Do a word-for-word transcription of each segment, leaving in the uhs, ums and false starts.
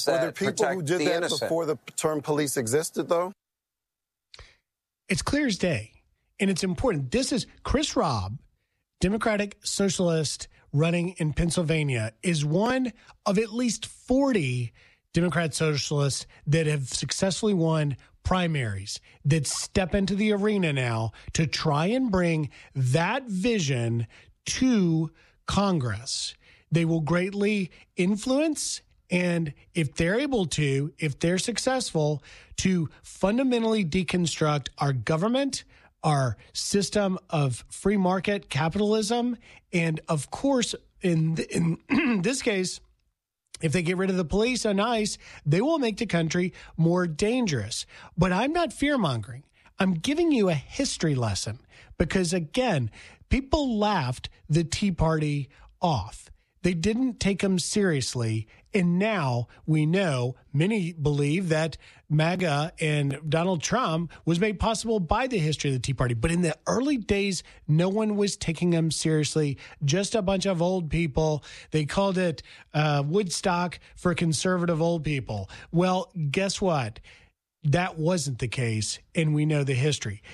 let's uh, Were there people protect who did the that innocent. before the term police existed, though? It's clear as day, and it's important. This is Chris Robb, Democratic Socialist running in Pennsylvania, is one of at least forty Democrat Socialists that have successfully won primaries, that step into the arena now to try and bring that vision to Congress. They will greatly influence, and if they're able to, if they're successful, to fundamentally deconstruct our government, our system of free market capitalism, and of course, in in this case, if they get rid of the police on ICE, they will make the country more dangerous. But I'm not fear-mongering. I'm giving you a history lesson because, again, people laughed the Tea Party off. They didn't take them seriously. And now we know, many believe that MAGA and Donald Trump was made possible by the history of the Tea Party. But in the early days, no one was taking them seriously. Just a bunch of old people. They called it uh, Woodstock for conservative old people. Well, guess what? That wasn't the case, and we know the history.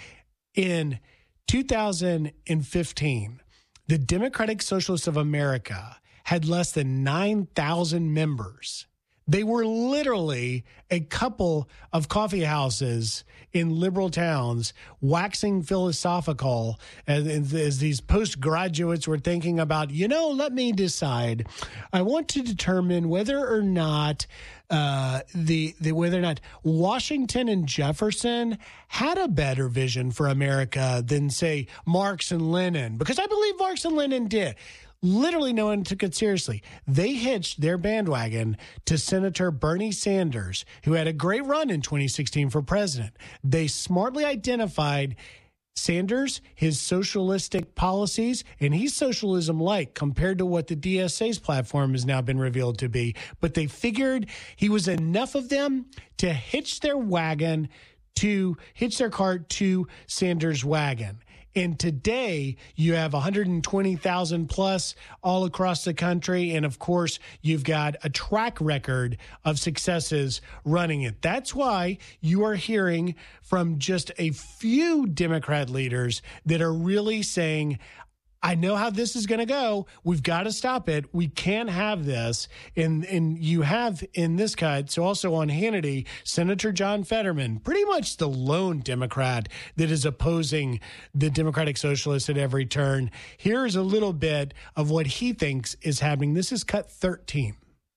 In two thousand fifteen, the Democratic Socialists of America had less than nine thousand members. They were literally a couple of coffee houses in liberal towns waxing philosophical as, as these postgraduates were thinking about, you know, let me decide. I want to determine whether or not uh, the, the whether or not Washington and Jefferson had a better vision for America than, say, Marx and Lenin, because I believe Marx and Lenin did. Literally no one took it seriously. They hitched their bandwagon to Senator Bernie Sanders, who had a great run in twenty sixteen for president. They smartly identified Sanders, his socialistic policies, and he's socialism-like compared to what the D S A's platform has now been revealed to be. But they figured he was enough of them to hitch their wagon, to hitch their cart to Sanders' wagon. And today you have one hundred twenty thousand plus all across the country. And of course, you've got a track record of successes running it. That's why you are hearing from just a few Democrat leaders that are really saying, I know how this is going to go. We've got to stop it. We can't have this. And and you have in this cut, so also on Hannity, Senator John Fetterman, pretty much the lone Democrat that is opposing the Democratic Socialists at every turn. Here's a little bit of what he thinks is happening. This is cut thirteen.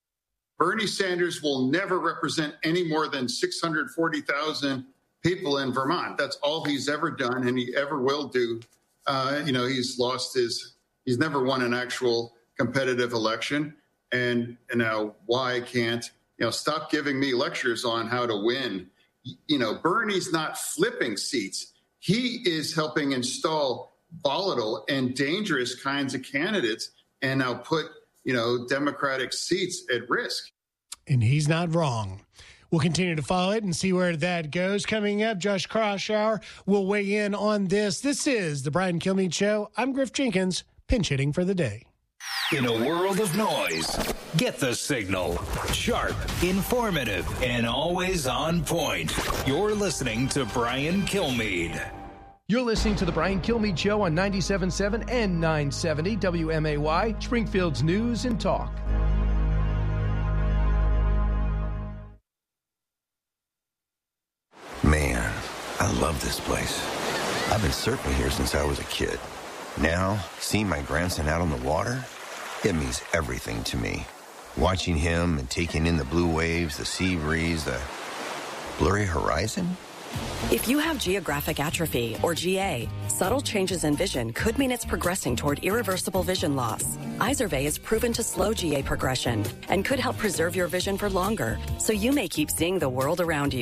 Bernie Sanders will never represent any more than six hundred forty thousand people in Vermont. That's all he's ever done, and he ever will do. Uh, you know, he's lost his, he's never won an actual competitive election. And, and now why can't, you know, stop giving me lectures on how to win. You know, Bernie's not flipping seats. He is helping install volatile and dangerous kinds of candidates and now put, you know, Democratic seats at risk. And he's not wrong. We'll continue to follow it and see where that goes. Coming up, Josh Kraushaar will weigh in on this. This is the Brian Kilmeade Show. I'm Griff Jenkins, pinch hitting for the day. In a world of noise, get the signal. Sharp, informative, and always on point. You're listening to Brian Kilmeade. You're listening to the Brian Kilmeade Show on ninety-seven point seven and nine seventy W M A Y, Springfield's News and Talk. Man, I love this place. I've been surfing here since I was a kid. Now, seeing my grandson out on the water, it means everything to me. Watching him and taking in the blue waves, the sea breeze, the blurry horizon. If you have geographic atrophy, or G A, subtle changes in vision could mean it's progressing toward irreversible vision loss. Izervay is proven to slow G A progression and could help preserve your vision for longer, so you may keep seeing the world around you.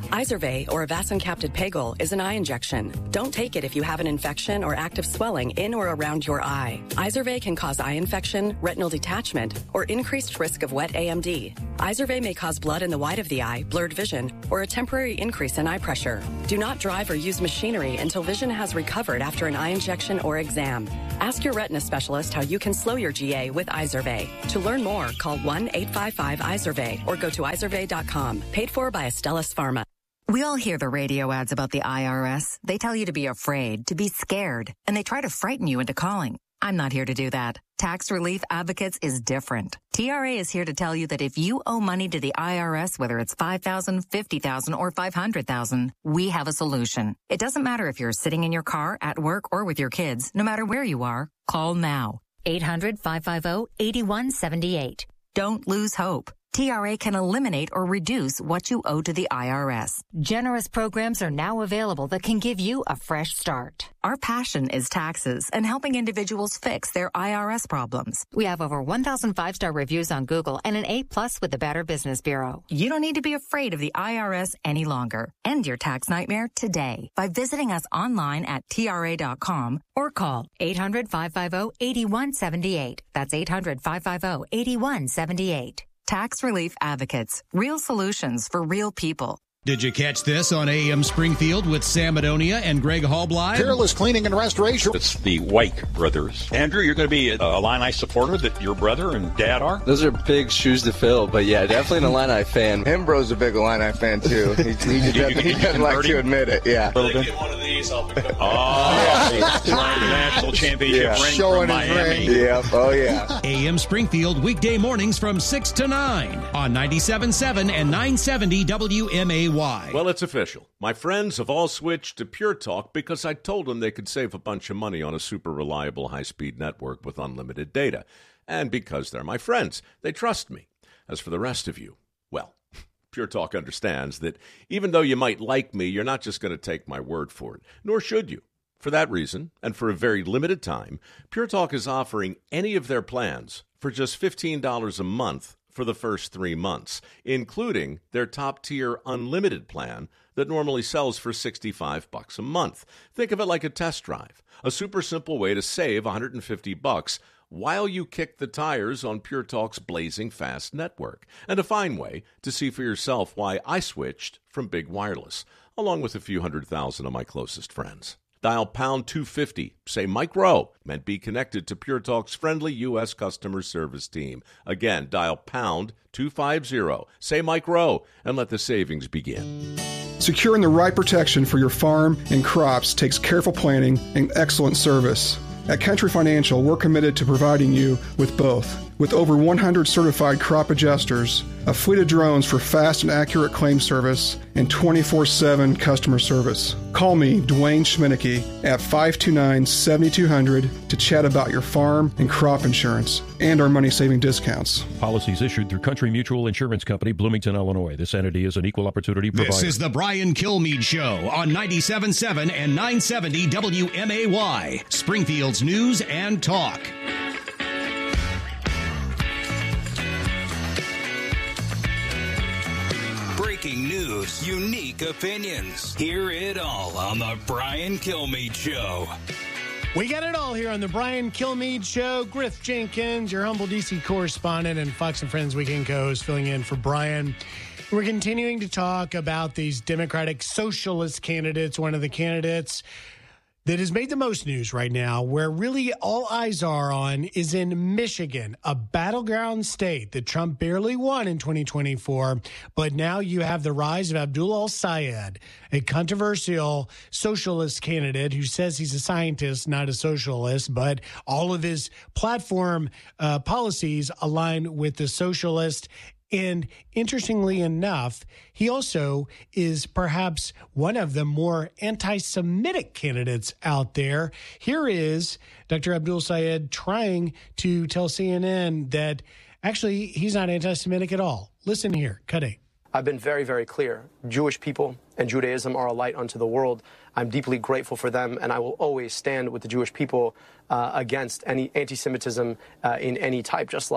Izervay, or Avacincaptad Pegol, is an eye injection. Don't take it if you have an infection or active swelling in or around your eye. Izervay can cause eye infection, retinal detachment, or increased risk of wet A M D. Izervay may cause blood in the white of the eye, blurred vision, or a temporary increase in eye pressure. Do not drive or use machinery until vision has recovered after an eye injection or exam. Ask your retina specialist how you can slow your G A with Izervay. To learn more, call one eight five five Izervay or go to izervay dot com. Paid for by Astellas Pharma. We all hear the radio ads about the I R S. They tell you to be afraid, to be scared, and they try to frighten you into calling. I'm not here to do that. Tax Relief Advocates is different. T R A is here to tell you that if you owe money to the I R S, whether it's five thousand dollars, fifty thousand dollars, or five hundred thousand dollars, we have a solution. It doesn't matter if you're sitting in your car, at work, or with your kids. No matter where you are, call now. eight hundred, five five zero, eight one seven eight. Don't lose hope. T R A can eliminate or reduce what you owe to the I R S. Generous programs are now available that can give you a fresh start. Our passion is taxes and helping individuals fix their I R S problems. We have over one thousand five-star reviews on Google and an A plus with the Better Business Bureau. You don't need to be afraid of the I R S any longer. End your tax nightmare today by visiting us online at T R A dot com or call eight hundred, five five zero, eight one seven eight. That's eight hundred, five five zero, eight one seven eight. Tax Relief Advocates. Real solutions for real people. Did you catch this on A M Springfield with Sam Adonia and Greg Hallbly? Peerless Cleaning and Restoration. It's the White brothers. Andrew, you're going to be a Illini supporter that your brother and dad are? Those are big shoes to fill, but yeah, definitely an Illini fan. Hembro's a big Illini fan, too. He, he, he doesn't, he doesn't like to admit it, yeah. A little bit. Get one of these, I'll pick up. Oh, national championship yeah. ring Showing from Miami. Ring. Yeah, oh yeah. A M Springfield, weekday mornings from six to nine on ninety-seven point seven and nine seventy W M A Y. Well, it's official. My friends have all switched to Pure Talk because I told them they could save a bunch of money on a super reliable high-speed network with unlimited data. And because they're my friends, they trust me. As for the rest of you, well, Pure Talk understands that even though you might like me, you're not just going to take my word for it, nor should you. For that reason, and for a very limited time, Pure Talk is offering any of their plans for just fifteen dollars a month for the first three months, including their top-tier unlimited plan that normally sells for sixty-five bucks a month. Think of it like a test drive, a super simple way to save one hundred fifty bucks while you kick the tires on Pure Talk's blazing fast network, and a fine way to see for yourself why I switched from big wireless, along with a few hundred thousand of my closest friends. Dial pound two fifty, say Mike Rowe, and be connected to Pure Talk's friendly U S customer service team. Again, dial pound two fifty, say Mike Rowe, and let the savings begin. Securing the right protection for your farm and crops takes careful planning and excellent service. At Country Financial, we're committed to providing you with both. With over one hundred certified crop adjusters, a fleet of drones for fast and accurate claim service, and twenty-four seven customer service. Call me, Dwayne Schminicki, at five two nine, seven two zero zero to chat about your farm and crop insurance and our money-saving discounts. Policies issued through Country Mutual Insurance Company, Bloomington, Illinois. This entity is an equal opportunity provider. This is the Brian Kilmeade Show on ninety-seven point seven and nine seventy W M A Y, Springfield's news and talk. Breaking news, unique opinions. Hear it all on the Brian Kilmeade Show. We got it all here on the Brian Kilmeade Show. Griff Jenkins, your humble D C correspondent and Fox and Friends weekend co-host, filling in for Brian. We're continuing to talk about these Democratic Socialist candidates. One of the candidates that has made the most news right now, where really all eyes are on, is in Michigan, a battleground state that Trump barely won in twenty twenty-four. But now you have the rise of Abdul El-Sayed, a controversial socialist candidate who says he's a scientist, not a socialist, but all of his platform uh, policies align with the socialist. And interestingly enough, he also is perhaps one of the more anti-Semitic candidates out there. Here is Doctor Abdul Sayed trying to tell C N N that actually he's not anti-Semitic at all. Listen here, cut eight. I've been very, very clear. Jewish people and Judaism are a light unto the world. I'm deeply grateful for them, and I will always stand with the Jewish people uh, against any anti-Semitism uh, in any type, just like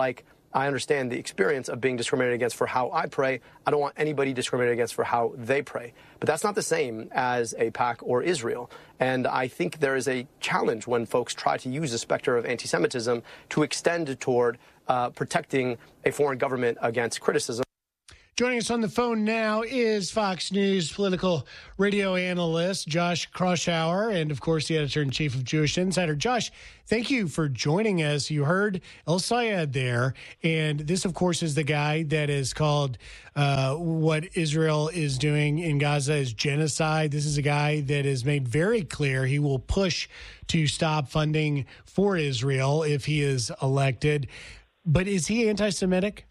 I understand the experience of being discriminated against for how I pray. I don't want anybody discriminated against for how they pray. But that's not the same as AIPAC or Israel. And I think there is a challenge when folks try to use the specter of anti-Semitism to extend toward uh, protecting a foreign government against criticism. Joining us on the phone now is Fox News political radio analyst Josh Kraushaar, and of course the editor-in-chief of Jewish Insider. Josh, thank you for joining us. You heard El-Sayed there, and this, of course, is the guy that is called uh, what Israel is doing in Gaza is genocide. This is a guy that has made very clear he will push to stop funding for Israel if he is elected. But is he anti-Semitic?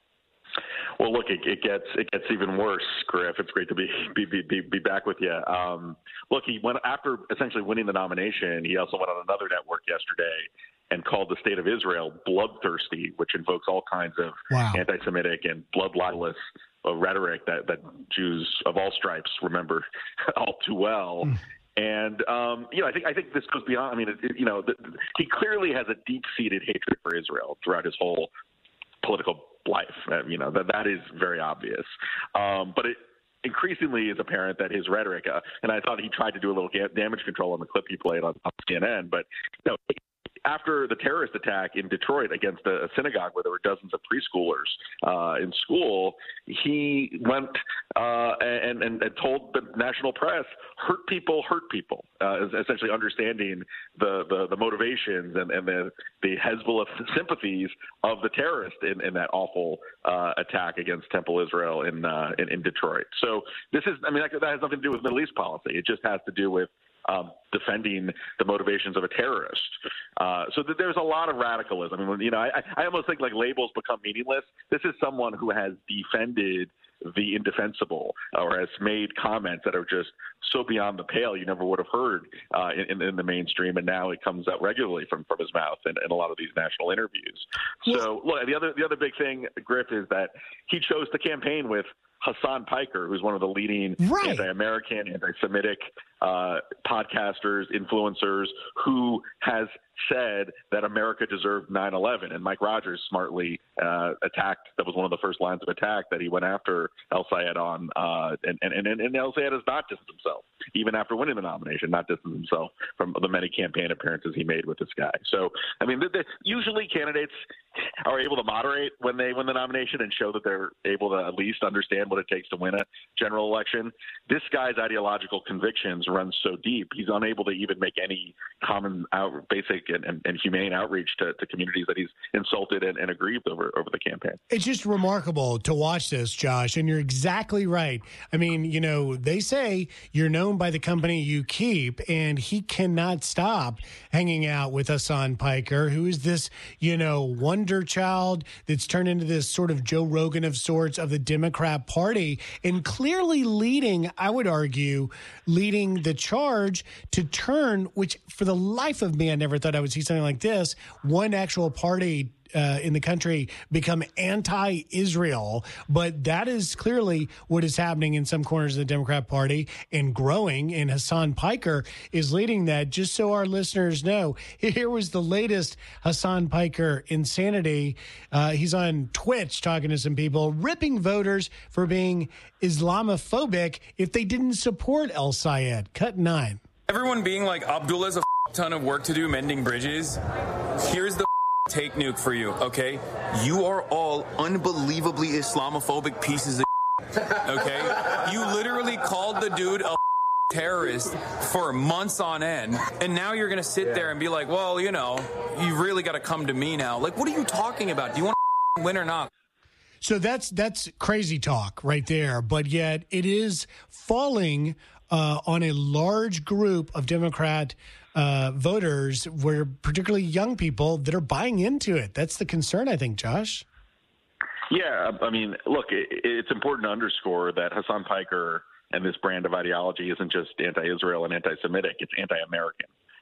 Well, look, it, it gets it gets even worse, Griff. It's great to be be be, be back with you. Um, look, he went after essentially winning the nomination. He also went on another network yesterday and called the state of Israel bloodthirsty, which invokes all kinds of wow. anti-Semitic and blood libelous uh, rhetoric that, that Jews of all stripes remember all too well. Mm. And um, you know, I think I think this goes beyond. I mean, it, it, you know, the, he clearly has a deep-seated hatred for Israel throughout his whole political life. Uh, you know, that that is very obvious. Um, but it increasingly is apparent that his rhetoric, uh, and I thought he tried to do a little damage control on the clip he played on, on C N N, but you know, after the terrorist attack in Detroit against a synagogue where there were dozens of preschoolers uh, in school, he went uh, and, and, and told the national press, hurt people, hurt people, uh, essentially understanding the, the, the motivations and, and the, the Hezbollah sympathies of the terrorists in, in that awful uh, attack against Temple Israel in, uh, in in Detroit. So this is, I mean, that, that has nothing to do with Middle East policy. It just has to do with Um, defending the motivations of a terrorist. Uh, so th- there's a lot of radicalism. I mean, you know, I, I almost think like labels become meaningless. This is someone who has defended the indefensible or has made comments that are just so beyond the pale you never would have heard uh, in, in the mainstream, and now it comes out regularly from, from his mouth in, in a lot of these national interviews. So look, the other the other big thing, Griff, is that he chose to campaign with Hassan Piker, who's one of the leading right. anti-American, anti-Semitic uh, podcasters, influencers, who has said that America deserved nine eleven. And Mike Rogers smartly uh, attacked. That was one of the first lines of attack that he went after El-Sayed on. Uh, and, and, and, and El-Sayed has not distanced himself, even after winning the nomination, not distanced himself from the many campaign appearances he made with this guy. So, I mean, the, the, usually candidates are able to moderate when they win the nomination and show that they're able to at least understand what it takes to win a general election. This guy's ideological convictions run so deep, he's unable to even make any common, out, basic, and, and, and humane outreach to, to communities that he's insulted and, and aggrieved over, over the campaign. It's just remarkable to watch this, Josh, and you're exactly right. I mean, you know, they say you're known by the company you keep, and he cannot stop hanging out with Hassan Piker, who is this, you know, wonder child that's turned into this sort of Joe Rogan of sorts of the Democrat Party, and clearly leading, I would argue, leading the charge to turn, which for the life of me, I never thought I would see something like this, one actual party Uh, in the country become anti-Israel, but that is clearly what is happening in some corners of the Democrat Party and growing, and Hassan Piker is leading that. Just so our listeners know, here was the latest Hassan Piker insanity. Uh, he's on Twitch talking to some people, ripping voters for being Islamophobic if they didn't support El-Sayed. Cut nine. Everyone being like, Abdullah's a ton of work to do mending bridges. Here's the take nuke for you, okay? You are all unbelievably Islamophobic pieces of okay? You literally called the dude a terrorist for months on end, and now you're gonna sit yeah. there and be like, well, you know, you really gotta come to me now. Like, what are you talking about? Do you want to win or not? So that's that's crazy talk right there, but yet it is falling uh, on a large group of Democrat uh, voters, where particularly young people that are buying into it. That's the concern, I think, Josh. Yeah, I mean, look, it, it's important to underscore that Hassan Piker and this brand of ideology isn't just anti-Israel and anti-Semitic, it's anti-American.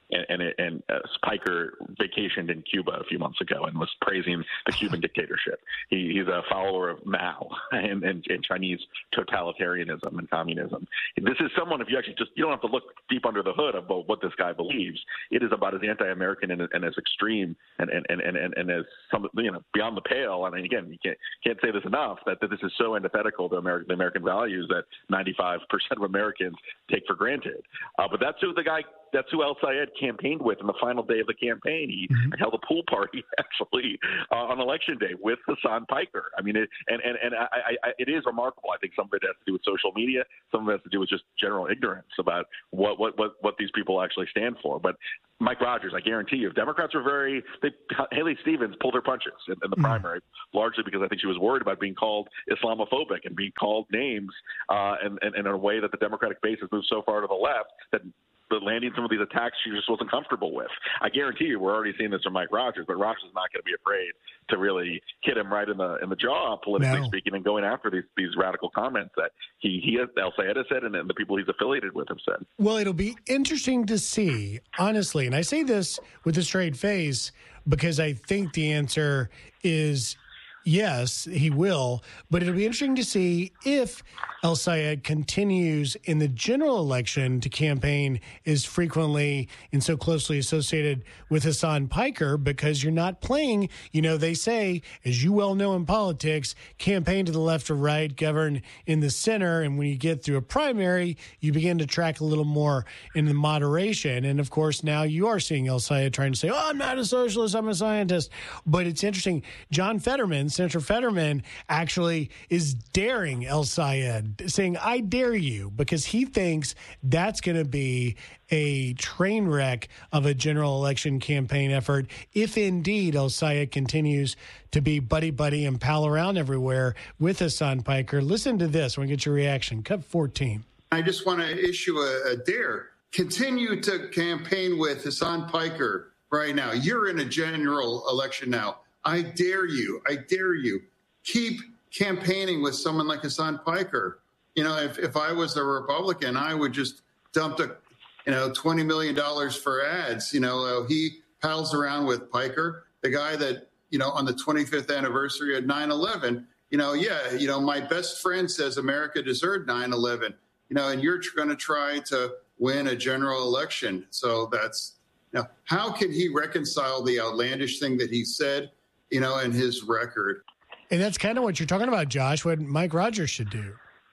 and and, and uh, Piker vacationed in Cuba a few months ago and was praising the Cuban dictatorship. He, he's a follower of Mao and, and, and Chinese totalitarianism and communism. This is someone, if you actually just, you don't have to look deep under the hood about what this guy believes. It is about as anti-American and, and as extreme and, and, and, and, and as some, you know, beyond the pale. I mean, again, you can't, can't say this enough, that, that this is so antithetical to American, the American values that ninety-five percent of Americans take for granted. Uh, but that's who the guy, that's who El-Sayed campaigned with in the final day of the campaign. He mm-hmm. held a pool party actually uh, on election day with Hasan Piker. I mean, it, and and and I, I, it is remarkable. I think some of it has to do with social media. Some of it has to do with just general ignorance about what what what, what these people actually stand for. But Mike Rogers, I guarantee you, if Democrats were very, they, Haley Stevens pulled her punches in, in the mm-hmm. primary, largely because I think she was worried about being called Islamophobic and being called names, uh, and, and, and in a way that the Democratic base has moved so far to the left that But landing some of these attacks she just wasn't comfortable with. I guarantee you we're already seeing this from Mike Rogers, but Rogers is not going to be afraid to really hit him right in the in the jaw, politically no. speaking, and going after these these radical comments that he, he has, El-Sayed has said, and then the people he's affiliated with have said. Well, it'll be interesting to see, honestly, and I say this with a straight face because I think the answer is yes, he will, but it'll be interesting to see if El-Sayed continues in the general election to campaign as frequently and so closely associated with Hasan Piker, because you're not playing, you know, they say, as you well know in politics, campaign to the left or right, govern in the center, and when you get through a primary, you begin to track a little more in the moderation. And, of course, now you are seeing El-Sayed trying to say, oh, I'm not a socialist, I'm a scientist. But it's interesting, John Fetterman, Senator Fetterman, actually is daring El-Sayed, saying, I dare you, because he thinks that's going to be a train wreck of a general election campaign effort if indeed El-Sayed continues to be buddy-buddy and pal around everywhere with Hasan Piker. Listen to this. I want to get your reaction. Cut fourteen. I just want to issue a, a dare. Continue to campaign with Hasan Piker right now. You're in a general election now. I dare you. I dare you. Keep campaigning with someone like Hasan Piker. You know, if, if I was a Republican, I would just dump a, you know, twenty million dollars for ads. You know, uh, he pals around with Piker, the guy that, you know, on the twenty-fifth anniversary of nine eleven, you know, yeah, you know, my best friend says America deserved nine eleven, you know, and you're going to try to win a general election. So that's, you know, how can he reconcile the outlandish thing that he said, you know, and his record? And that's kind of what you're talking about, Josh, what Mike Rogers should do.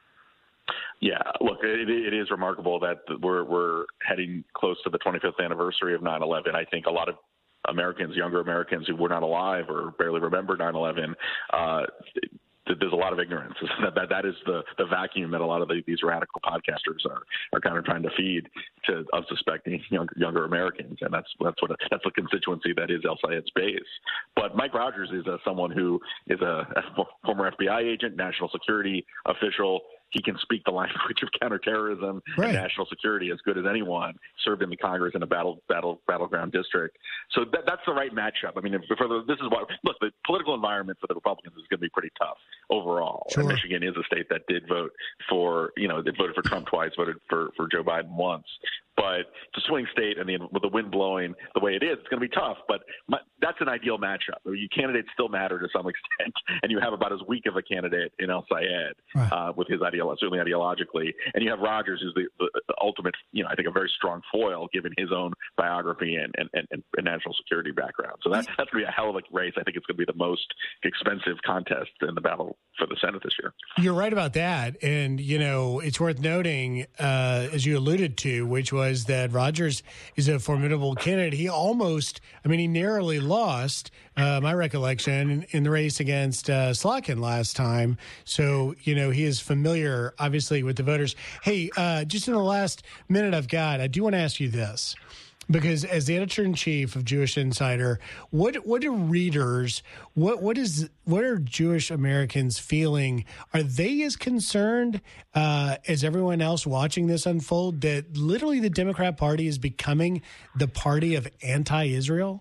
Yeah, look, it, it is remarkable that we're we're heading close to the twenty-fifth anniversary of nine eleven. I think a lot of Americans, younger Americans who were not alive or barely remember nine eleven, uh, there's a lot of ignorance. That that, that is the, the vacuum that a lot of the, these radical podcasters are, are kind of trying to feed to unsuspecting younger, younger Americans, and that's that's what that's the constituency that is El-Sayed's base. But Mike Rogers is a, someone who is a, a former F B I agent, national security official. He can speak the language of counterterrorism right. and national security as good as anyone. Served in the Congress in a battle, battle, battleground district. So that, that's the right matchup. I mean, for the, this is what look. The political environment for the Republicans is going to be pretty tough overall. Sure. And Michigan is a state that did vote for, you know, they voted for Trump twice, voted for for Joe Biden once. But it's a swing state, and the, with the wind blowing the way it is, it's going to be tough. But my, that's an ideal matchup. I mean, you candidates still matter to some extent, and you have about as weak of a candidate in El-Sayed right. uh, with his ideology, certainly ideologically, and you have Rogers, who's the, the, the ultimate, you know, I think a very strong foil given his own biography and and, and, and national security background. So that, that's going to be a hell of a race. I think it's going to be the most expensive contest in the battle for the Senate this year. You're right about that, and you know, it's worth noting, uh, as you alluded to, which was. Was that Rogers is a formidable candidate. He almost, I mean, he narrowly lost, uh, my recollection, in, in the race against uh, Slotkin last time. So, you know, he is familiar, obviously, with the voters. Hey, uh, just in the last minute I've got, I do want to ask you this. Because as the editor-in-chief of Jewish Insider, what what are readers, what what is what are Jewish Americans feeling? Are they as concerned uh, as everyone else watching this unfold that literally the Democrat Party is becoming the party of anti-Israel?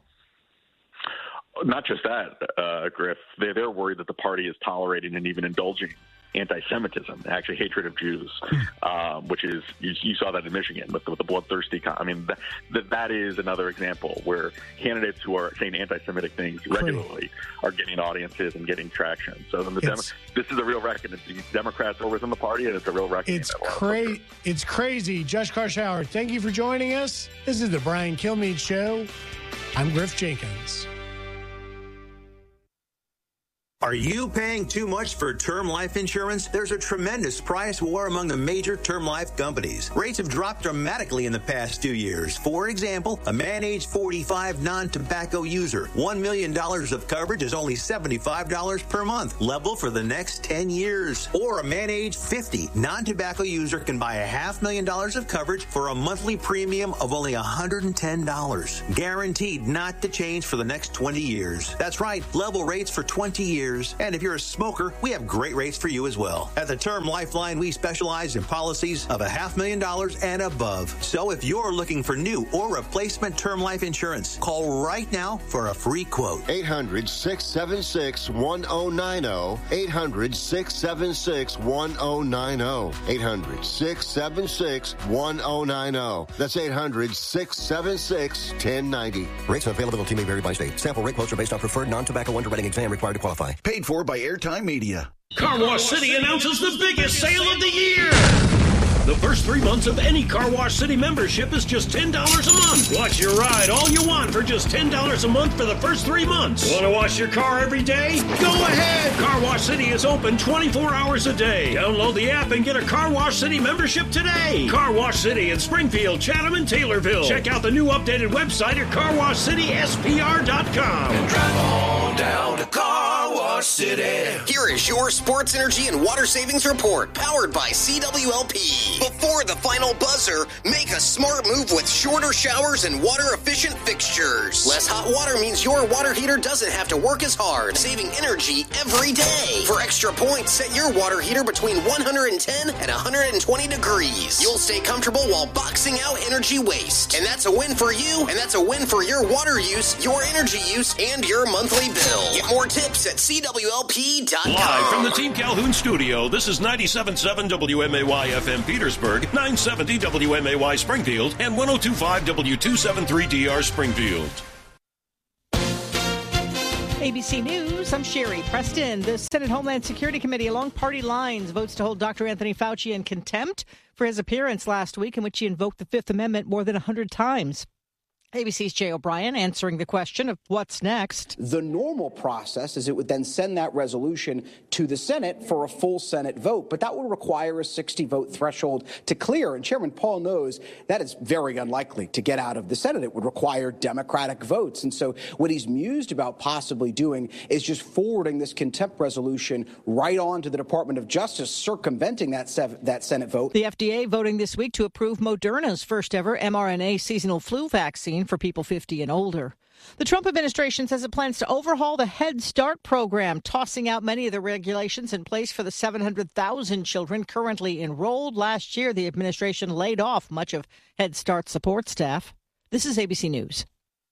Not just that, uh, Griff. They, they're worried that the party is tolerating and even indulging anti-Semitism, actually hatred of Jews, uh, which is you, you saw that in Michigan with the, with the bloodthirsty. Con- I mean, that, that that is another example where candidates who are saying anti-Semitic things regularly are getting audiences and getting traction. So the Dem- this is a real reckoning. The Democrats are within the party, and it's a real reckoning. It's crazy. It's crazy. Josh Karshauer, thank you for joining us. This is the Brian Kilmeade Show. I'm Griff Jenkins. Are you paying too much for term life insurance? There's a tremendous price war among the major term life companies. Rates have dropped dramatically in the past two years. For example, a man age forty-five non-tobacco user, one million dollars of coverage is only seventy-five dollars per month, level for the next ten years. Or a man age fifty non-tobacco user can buy a half million dollars of coverage for a monthly premium of only one hundred ten dollars. Guaranteed not to change for the next twenty years. That's right, level rates for twenty years. And if you're a smoker, we have great rates for you as well. At the Term Lifeline, we specialize in policies of a half million dollars and above. So if you're looking for new or replacement term life insurance, call right now for a free quote. eight hundred, six seven six, one oh nine oh. eight hundred, six seven six, one oh nine oh. eight hundred, six seven six, one oh nine oh. That's eight hundred, six seven six, one oh nine oh. Rates and availability may vary by state. Sample rate quotes are based on preferred non-tobacco underwriting exam required to qualify. Paid for by Airtime Media. Car Wash City announces the biggest sale of the year. The first three months of any Car Wash City membership is just ten dollars a month. Watch your ride all you want for just ten dollars a month for the first three months. Want to wash your car every day? Go ahead. Car Wash City is open twenty-four hours a day. Download the app and get a Car Wash City membership today. Car Wash City in Springfield, Chatham, and Taylorville. Check out the new updated website at car wash city s p r dot com. And drive on down to Car Wash City. Here is your Sports Energy and Water Savings Report, powered by C W L P. Before the final buzzer, make a smart move with shorter showers and water-efficient fixtures. Less hot water means your water heater doesn't have to work as hard, saving energy every day. For extra points, set your water heater between one hundred ten and one hundred twenty degrees. You'll stay comfortable while boxing out energy waste. And that's a win for you, and that's a win for your water use, your energy use, and your monthly bill. Get more tips at C W L P dot com. Live from the Team Calhoun studio, this is ninety-seven point seven W M A Y F M Petersburg, nine seventy W M A Y Springfield, and one oh two point five W two seventy-three D R Springfield. A B C News, I'm Sherry Preston. The Senate Homeland Security Committee, along party lines, votes to hold Doctor Anthony Fauci in contempt for his appearance last week in which he invoked the Fifth Amendment more than one hundred times. A B C's Jay O'Brien answering the question of what's next. The normal process is it would then send that resolution to the Senate for a full Senate vote, but that would require a sixty vote threshold to clear. And Chairman Paul knows that is very unlikely to get out of the Senate. It would require Democratic votes. And so what he's mused about possibly doing is just forwarding this contempt resolution right on to the Department of Justice, circumventing that, sev- that Senate vote. The F D A voting this week to approve Moderna's first ever mRNA seasonal flu vaccine for people fifty and older. The Trump administration says it plans to overhaul the Head Start program, tossing out many of the regulations in place for the seven hundred thousand children currently enrolled. Last year, the administration laid off much of Head Start support staff. This is A B C News.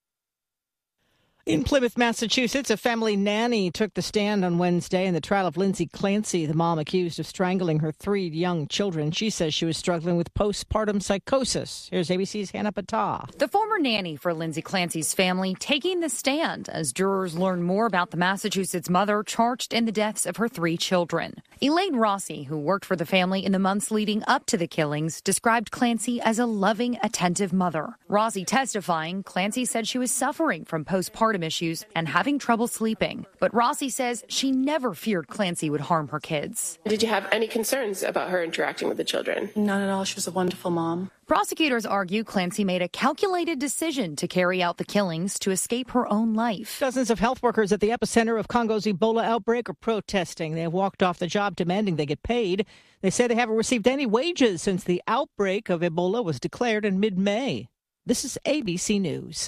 In Plymouth, Massachusetts, a family nanny took the stand on Wednesday in the trial of Lindsay Clancy, the mom accused of strangling her three young children. She says she was struggling with postpartum psychosis. Here's A B C's Hannah Patah. The former nanny for Lindsay Clancy's family taking the stand as jurors learn more about the Massachusetts mother charged in the deaths of her three children. Elaine Rossi, who worked for the family in the months leading up to the killings, described Clancy as a loving, attentive mother. Rossi testifying, Clancy said she was suffering from postpartum issues and having trouble sleeping. But Rossi says she never feared Clancy would harm her kids. Did you have any concerns about her interacting with the children? None at all. She was a wonderful mom. Prosecutors argue Clancy made a calculated decision to carry out the killings to escape her own life. Dozens of health workers at the epicenter of Congo's Ebola outbreak are protesting. They have walked off the job demanding they get paid. They say they haven't received any wages since the outbreak of Ebola was declared in mid-May. This is A B C News.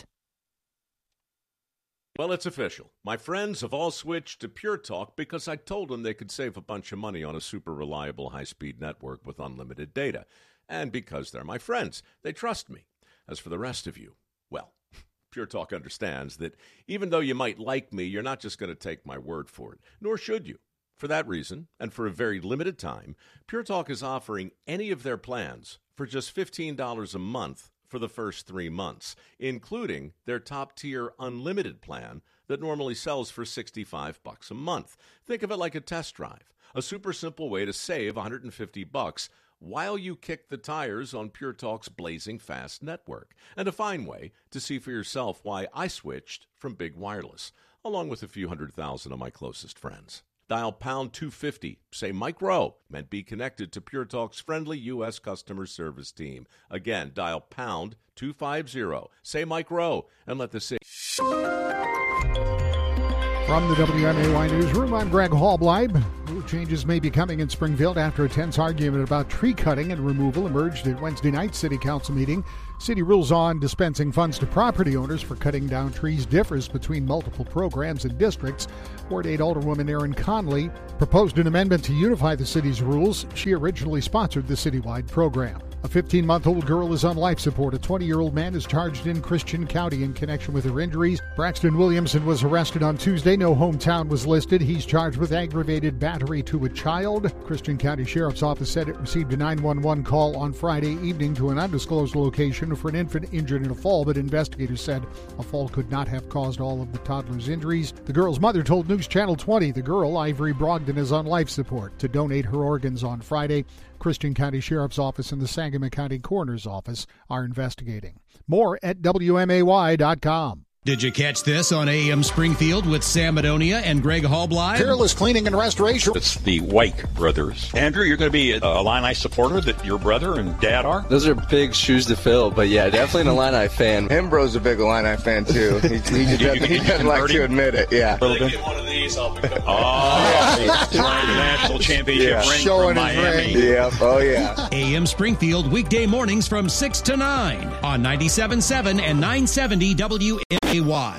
Well, it's official. My friends have all switched to Pure Talk because I told them they could save a bunch of money on a super reliable high-speed network with unlimited data. And because they're my friends, they trust me. As for the rest of you, well, Pure Talk understands that even though you might like me, you're not just going to take my word for it, nor should you. For that reason, and for a very limited time, Pure Talk is offering any of their plans for just fifteen dollars a month for the first three months, including their top-tier unlimited plan that normally sells for sixty-five bucks a month. Think of it like a test drive, a super simple way to save one hundred fifty bucks while you kick the tires on Pure Talk's blazing fast network, and a fine way to see for yourself why I switched from Big Wireless, along with a few hundred thousand of my closest friends. Dial pound two fifty, say Mike Rowe, and be connected to Pure Talk's friendly U S customer service team. Again, dial pound two fifty, say Mike Rowe, and let the city... From the W M A Y Newsroom, I'm Greg Hallbleib. Rule changes may be coming in Springfield after a tense argument about tree cutting and removal emerged at Wednesday night's City Council meeting. City rules on dispensing funds to property owners for cutting down trees differs between multiple programs and districts. Ward eight Alderwoman Erin Conley proposed an amendment to unify the city's rules. She originally sponsored the citywide program. A fifteen-month-old girl is on life support. A twenty-year-old man is charged in Christian County in connection with her injuries. Braxton Williamson was arrested on Tuesday. No hometown was listed. He's charged with aggravated battery to a child. Christian County Sheriff's Office said it received a nine one one call on Friday evening to an undisclosed location for an infant injured in a fall, but investigators said a fall could not have caused all of the toddler's injuries. The girl's mother told News Channel twenty the girl, Ivory Brogdon, is on life support to donate her organs on Friday. Christian County Sheriff's Office and the Sangamon County Coroner's Office are investigating. More at W M A Y dot com. Did you catch this on A M Springfield with Sam Madonia and Greg Hallbleib? Peerless Cleaning and Restoration. It's the White brothers. Andrew, you're going to be a Illini supporter that your brother and dad are? Those are big shoes to fill, but yeah, definitely an Illini fan. Hembro's a big Illini fan, too. He, he, just you, doesn't, you, he doesn't like to admit it, yeah. A little bit. One of these, I'll become oh, national championship yeah. ring Showing from Miami. Ring. Yeah, oh yeah. A M Springfield, weekday mornings from six to nine on ninety-seven point seven and nine seventy W M A Y.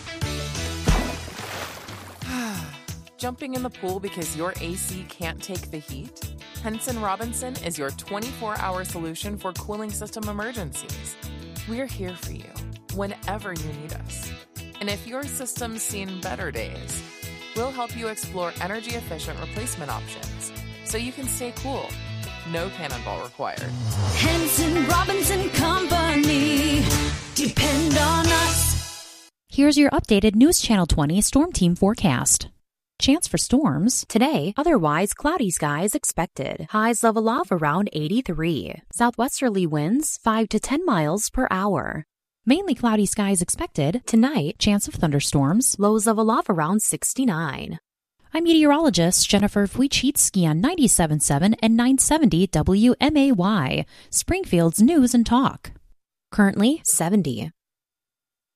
Jumping in the pool because your A C can't take the heat? Henson Robinson is your twenty-four hour solution for cooling system emergencies. We're here for you whenever you need us. And if your system's seen better days, we'll help you explore energy-efficient replacement options so you can stay cool. No cannonball required. Henson Robinson Company. Depend on us. Here's your updated News Channel twenty Storm Team forecast. Chance for storms. Today, otherwise cloudy skies expected. Highs level off around eighty-three. Southwesterly winds five to ten miles per hour. Mainly cloudy skies expected. Tonight, chance of thunderstorms. Lows level off around sixty-nine. I'm meteorologist Jennifer Wojcicki on ninety-seven point seven and nine seventy W M A Y, Springfield's News and Talk. Currently seventy.